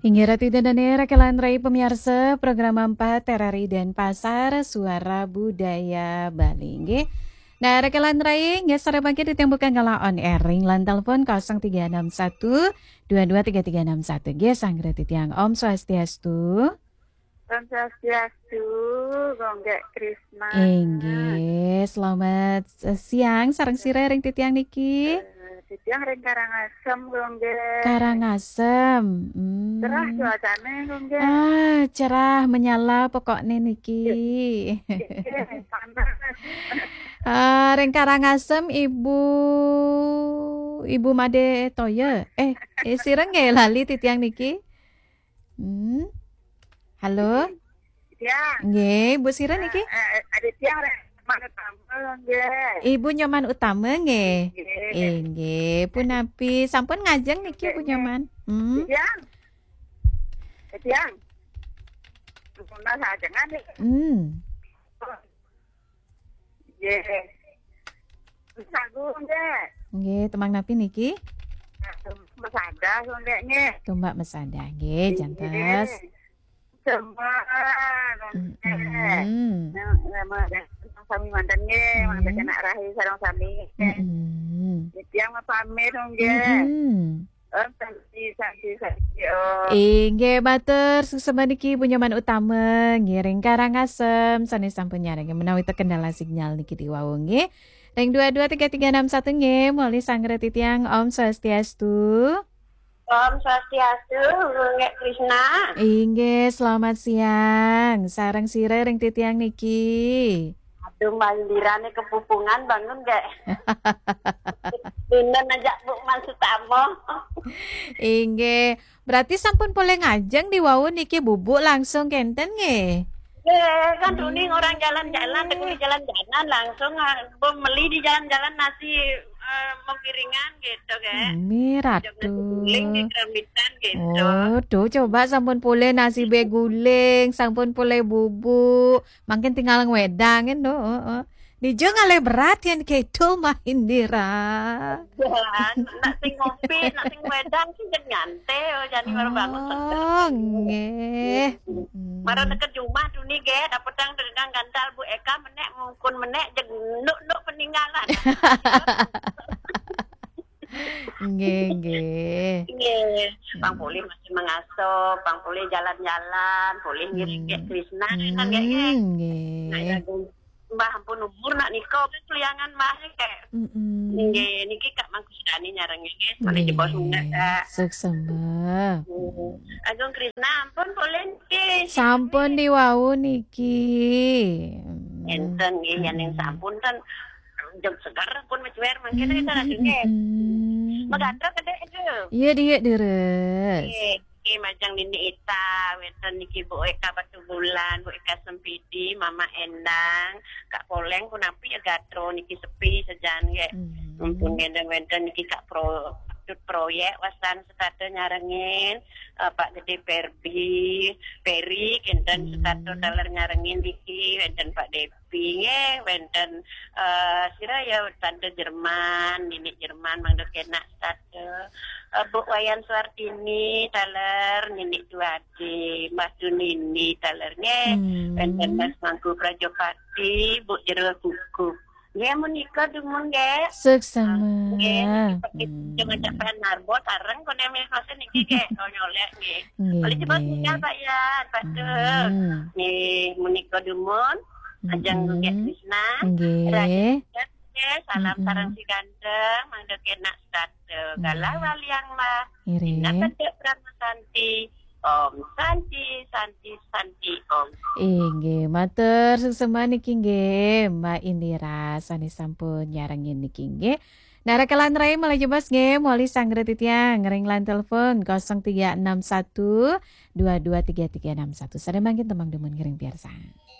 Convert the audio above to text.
Hingga rati dan rekelan rai pemirsa program 4 Terari dan Pasar Suara Budaya Bali. Nggih. Nah, rekelan rai nggih sore pagi ditembukan ngala on air ring lan telepon 0361 223361. Nggih sanggre titiang Om Swastiastu. Om Swastiastu, Gonggek Krisna. Nggih, selamat siang sareng sire ring titiang niki. Titiang ring Karangasem, Gonggek. Karangasem. Cerah cuacane, Gonggek. Cerah menyala pokoknya niki. Panas. Ring Karangasem Ibu Made Toya. Sireng nggih lali titiang niki. Halo. Tiang. Nggih, Bu Sira niki. Ada tiang ring mana tamu, Gonggek. Ibu Nyoman Utama nggih. Nggih, punapi sampun ngajeng niki Bu Nyoman. Tiang. Tiang. Puna sajengan nih. Sagu, Gonggek. Nggih, temang napi niki? Mesada, Gonggeknya. Tumbak mesada nggih, jantos. Semua sami mantannya, mantan anak rahi sarang sami. Tiang pamit nggih. Santi. Nggih matur susema niki Bu Nyoman Utama ngiring Karangasem sanes sampun nyaring menawi terkendala sinyal niki di wau nggih. Ring 223361 nggih muli sanggre titiang Om Swastiastu. Om Swastiastu, Gonggek Krisna. Nggih, selamat siang. Sareng sire ring titiang niki. Aduh, mandirane kepupungan bangun gak? Dinten ajak Bu Mansutamo. Nggih, berarti sampun boleh ngajeng di wau niki bubuk langsung kenten nggih. Kan runing orang jalan-jalan, tekuni jalan-jalan langsung beli di jalan-jalan nasi memiringan gitu kan. Miratu. Guling di kerambitan gitu. Oh, tuh coba sampun pule nasi beguling, sampun pule bubuk, makin tinggal wedang kan tuh. Dijo ngale berat yang ketul mah Indira. Nak sing ngopi, nak sing wedang sing nyante, jadi baru bangun seger. Oh, nggih. Mara deket rumah tuh nih ge, dapetang dengan gantal Bu Eka menek mungkun menek jeung nduk peninggalan. Nggih. Bang Poli masih mengasuh, Bang Poli jalan-jalan, Poli ngiring ke Krisna kan nggih. Nah, Mbah ampun umur nak nikah keliangan mah kayak. Nggih, niki Kak Mangkusdani nyareng nggih, mari jebos mundak. Suksema. Agung Krisna ampun boleh niki. Sampun di wau niki. Enten nggih yang sampun kan jam segar pun mencuer mangkin kita nggih. Magandra kede itu. Iya dia deres. Nggih, majang Nini Ita, weten niki Bu Eka Batu Bulan, Bu Eka Sempidi, Mama Endang, Kak Poleng pun api ya gatro niki sepi sejan nggih. Mumpun wenten niki Kak proyek wasan sekate nyarengin Pak Gede Peri enten sekate daler nyarengin niki wenten Pak Depi nggih wenten sira ya tante Jerman Nini Jerman mangdo kena sekate Bu Wayan Suartini taler Nini Duadi Mas Dunini taler nggih wenten Mas Mangku Prajopati Bu Jero Kuku. Ya menikah dumun nggih. Suksema. Nggih, jangan capek narbo tareng kon eme hasen iki ge nyolek nggih. Bali cepat nikah Pak ya, Pak tuh. Nggih, menikah dumun ajang Gonggek Krisna. Nggih. Salam sareng si gandeng mangda kena stade. Galah waliang mah. Dina kedek Brahma Santi. Om Santi Om. Nggih, matur suksema niki nggih, Mbak Indira sanes sampun nyarengin niki nggih. Nah, rekelan rai mulai jebas nggih, moli sanggre titiang ngering lan telepon 0361 223361. Sada mangkin temang demun ngering biasa.